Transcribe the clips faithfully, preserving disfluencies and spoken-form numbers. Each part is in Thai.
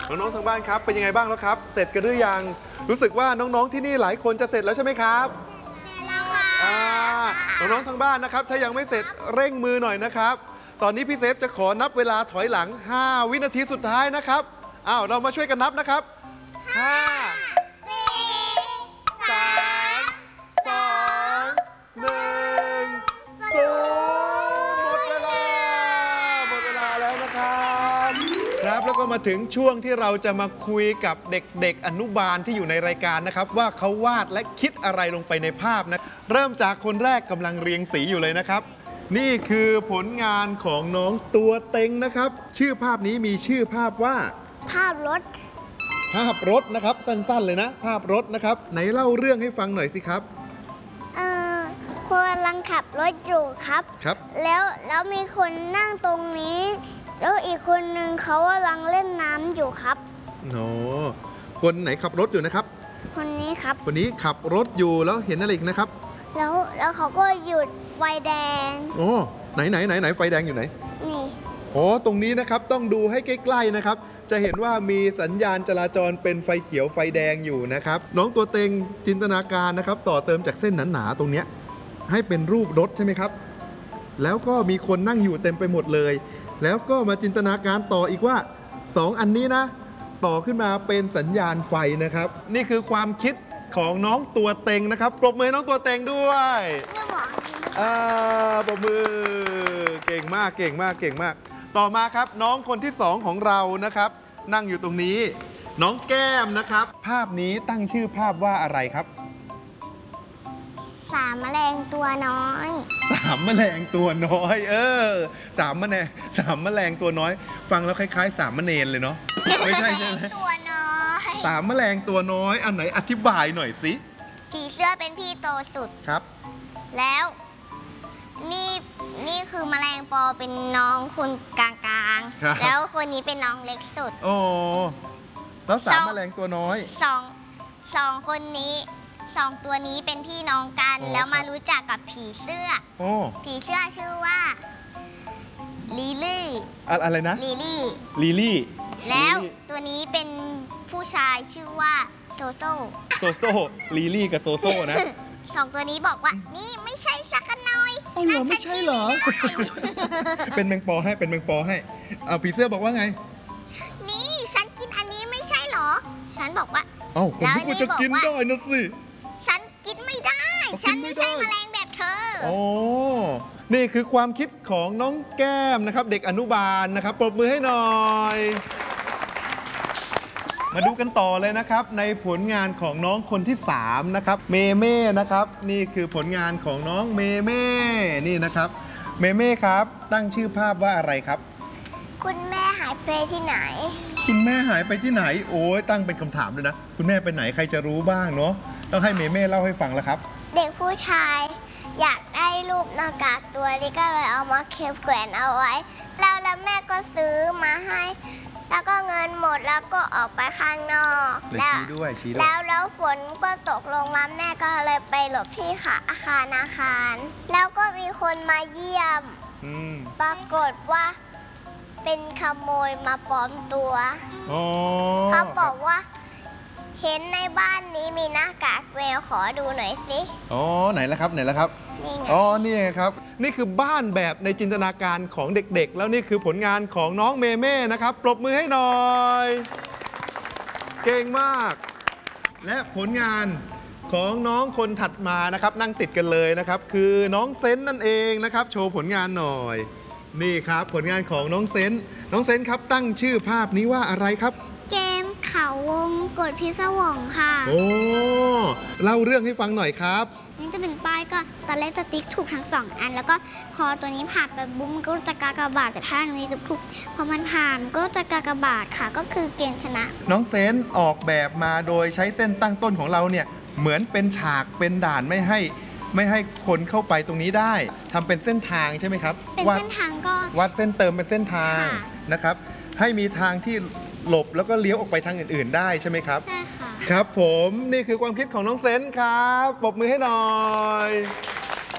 น้องๆทางบ้านครับเป็นยังไงบ้างแล้วครับเสร็จกันหรือยังรู้สึกว่าน้องๆที่นี่หลายคนจะเสร็จแล้วใช่ไหมครับเสร็จแล้วค่ะน้องๆทางบ้านนะครับถ้ายังไม่เสร็จเร่งมือหน่อยนะครับตอนนี้พี่เซฟจะขอนับเวลาถอยหลังห้าวินาทีสุดท้ายนะครับอ้าวเรามาช่วยกันนับนะครับห้าสี่สาม สอง หนึ่ง ศูนย์หมดเวลาหมดเวลาแล้วนะครับครับแล้วก็มาถึงช่วงที่เราจะมาคุยกับเด็กๆอนุบาลที่อยู่ในรายการนะครับว่าเขาวาดและคิดอะไรลงไปในภาพนะเริ่มจากคนแรกกำลังเรียงสีอยู่เลยนะครับนี่คือผลงานของน้องตัวเต็งนะครับชื่อภาพนี้มีชื่อภาพว่าภาพรถภาพรถนะครับสั้นๆเลยนะภาพรถนะครับไหนเล่าเรื่องให้ฟังหน่อยสิครับเออคนกำลังขับรถอยู่ครับครับแล้วแล้วมีคนนั่งตรงนี้แล้วอีกคนนึงเขากำลังเล่นน้ำอยู่ครับโอ้คนไหนขับรถอยู่นะครับคนนี้ครับคนนี้ขับรถอยู่แล้วเห็นอะไรอีกนะครับแล้วแล้วเขาก็หยุดไฟแดงโอ้ไหนไหนไหนไหนไฟแดงอยู่ไหนนี่อ๋อตรงนี้นะครับต้องดูให้ใกล้ๆนะครับจะเห็นว่ามีสัญญาณจราจรเป็นไฟเขียวไฟแดงอยู่นะครับน้องตัวเต็งจินตนาการนะครับต่อเติมจากเส้นหนาๆตรงเนี้ยให้เป็นรูปรถใช่ไหมครับแล้วก็มีคนนั่งอยู่เต็มไปหมดเลยแล้วก็มาจินตนาการต่ออีกว่าสองอันนี้นะต่อขึ้นมาเป็นสัญญาณไฟนะครับนี่คือความคิดของน้องตัวเต็งนะครับปรบมือน้องตัวเต็งด้วยอ่าปรบมือเก่งมากเก่งมากเก่งมากต่อมาครับน้องคนที่สองของเรานะครับนั่งอยู่ตรงนี้น้องแก้มนะครับภาพนี้ตั้งชื่อภาพว่าอะไรครับสามแมลงตัวน้อยสามแมลงตัวน้อยเออสามแมลงสามแมลงตัวน้อยฟังแล้วคล้ายๆสามมะเนรเลยเนาะไม่ใช่ใช่ไหมตัวน้อยสามแมลงตัวน้อยอันไหนอธิบายหน่อยสิผีเสื้อเป็นพี่โตสุดครับแล้วนี่นี่คือแมลงปอเป็นน้องคนกลางๆแล้วคนนี้เป็นน้องเล็กสุดโอ้แล้วสามแมลงตัวน้อยสองสองคนนี้สองตัวนี้เป็นพี่น้องกันแล้วมารู้จักกับผีเสื้อโอ้ผีเสื้อชื่อว่าลิลี่อะไรนะลิลี่ลิลี่แล้วตัวนี้เป็นผู้ชายชื่อว่าโซโซโซโซลิลี่กับโซโซนะสองตัวนี้บอกว่านี่ไม่ใช่สักหน่อยเอาเหรอไม่ใช่เหรอเป็นแมงปอให้เป็นแมงปอให้เอาผีเสื้อบอกว่าไงนี่ฉันกินอันนี้ไม่ใช่เหรอฉันบอกว่าเอ้าผมคิดว่าจะกินได้นะสิฉันกินไม่ได้ฉันไม่ใช่แมลงแบบเธอโอ้นี่คือความคิดของน้องแก้มนะครับเด็กอนุบาลนะครับปรบมือให้หน่อยมาดูกันต่อเลยนะครับในผลงานของน้องคนที่สามนะครับเมเม่นะครับนี่คือผลงานของน้องเมเม่นี่นะครับเมเม่ครับตั้งชื่อภาพว่าอะไรครับคุณแม่หายไปที่ไหนคุณแม่หายไปที่ไหนโอ้ยตั้งเป็นคำถามเลยนะคุณแม่ไปไหนใครจะรู้บ้างเนาะต้องให้เมเม่เล่าให้ฟังแล้วครับเด็กผู้ชายอยากได้รูปหน้ากากตัวนี้ก็เลยเอามาเก็บแขวนเอาไว้แล้วแล้วแม่ก็ซื้อมาให้แล้วก็เงินหมดแล้วก็ออกไปข้างนอกแล้วชี้ด้วยชี้ด้วยแล้วแล้วฝนก็ตกลงมาแม่ก็เลยไปหลบที่ค่ะอาคารอาคารแล้วก็มีคนมาเยี่ยมปรากฏว่าเป็นขโมยมาปลอมตัวเขาบอกว่าเห็นในบ้านนี้มีหน้ากากแมวขอดูหน่อยสิอ๋อไหนแล้วครับไหนแล้วครับนี่ไงอ๋อนี่ครับนี่คือบ้านแบบในจินตนาการของเด็กๆแล้วนี่คือผลงานของน้องเมเม่นะครับปรบมือให้หน่อยเก่งมากและผลงานของน้องคนถัดมานะครับนั่งติดกันเลยนะครับคือน้องเซนนั่นเองนะครับโชว์ผลงานหน่อยนี่ครับผลงานของน้องเซนน้องเซนครับตั้งชื่อภาพนี้ว่าอะไรครับเกมเขาวงกดพิศวงค่ะโอ้เล่าเรื่องให้ฟังหน่อยครับนี่จะเป็นป้ายก็ตอนแรกจะติ๊กถูกทั้งสองอันแล้วก็พอตัวนี้ผ่านไปบุ้มก็จะกากบาทจากท่านี้ถูกพอมันผ่านก็จะกากบาทค่ะก็คือเกณฑ์ชนะน้องเซนออกแบบมาโดยใช้เส้นตั้งต้นของเราเนี่ยเหมือนเป็นฉากเป็นด่านไม่ให้ไม่ให้คนเข้าไปตรงนี้ได้ทำเป็นเส้นทางใช่ไหมครับเป็นเส้นทางก็วัดเส้นเติมเป็นเส้นทางนะครับให้มีทางที่หลบแล้วก็เลี้ยวออกไปทางอื่นๆได้ใช่ไหมครับใช่ค่ะครับผมนี่คือความคิดของน้องเซนครับปรบมือให้หน่อย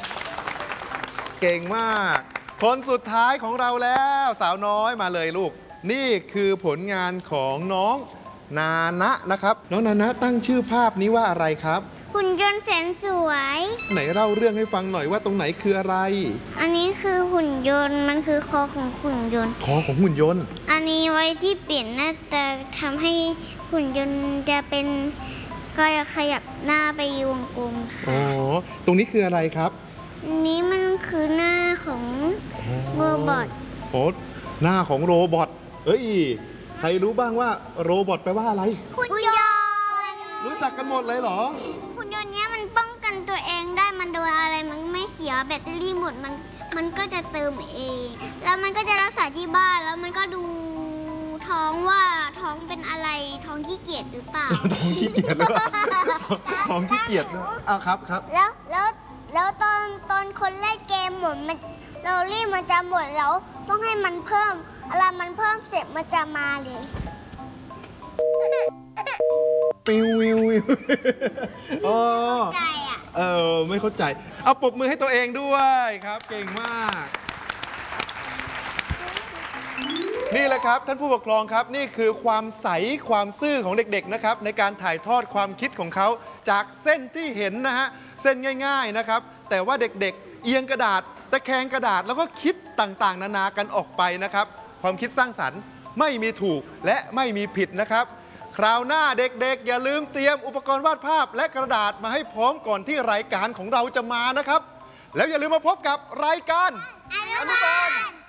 เก่งมากคนสุดท้ายของเราแล้วสาวน้อยมาเลยลูกนี่คือผลงานของน้องนานะนะครับ น้องนานะตั้งชื่อภาพนี้ว่าอะไรครับหุ่นยนต์แสนสวยไหนเล่าเรื่องให้ฟังหน่อยว่าตรงไหนคืออะไรอันนี้คือหุ่นยนต์มันคือคอของหุ่นยนต์คอของหุ่นยนต์อันนี้ไว้ที่เปลี่ยนหน้าตาทำให้หุ่นยนต์จะเป็นก็ขยับหน้าไปวงกลมอ๋อค่ะตรงนี้คืออะไรครับอันนี้มันคือหน้าของโรบอทโอ้หน้าของโรบอทเอ้ย ใครรู้บ้างว่าโรบอทแปลว่าอะไรหุ่นยนต์รู้จักกันหมดเลยเหรอหุ่นยนต์เนี้ยมันป้องกันตัวเองได้มันโดนอะไรมันไม่เสียแบตเตอรี่หมดมันมันก็จะเติมเอง แล้วมันก็จะรักษาที่บ้านแล้วมันก็ดูท้องว่าท้องเป็นอะไรท้องขี้เกียจหรือเปล่าท้องขี้เกียจหรือเปล่าท้องขี้เกียจนะอ้าวครับครับแล้วแล้วแล้วตอนตอนคนเล่นเกมหมดมันเรารีบมันจะหมดแล้วต้องให้มันเพิ่มอะไรมันเพิ่มเสร็จมันจะมาเลยปิววิววิวอ๋อใจอ่ะเออไม่เข้าใจ เอาปรบมือให้ตัวเองด้วยครับ เก่งมาก นี่แหละครับท่านผู้ปกครองครับนี่คือความใสความซื่อของเด็กๆนะครับในการถ่ายทอดความคิดของเขาจากเส้นที่เห็นนะฮะเส้นง่ายๆนะครับแต่ว่าเด็กๆเอียงกระดาษตะแคงกระดาษแล้วก็คิดต่างๆ นานากันออกไปนะครับความคิดสร้างสรรค์ไม่มีถูกและไม่มีผิดนะครับคราวหน้าเด็กๆอย่าลืมเตรียมอุปกรณ์วาดภาพและกระดาษมาให้พร้อมก่อนที่รายการของเราจะมานะครับแล้วอย่าลืมมาพบกับรายการอนุบาล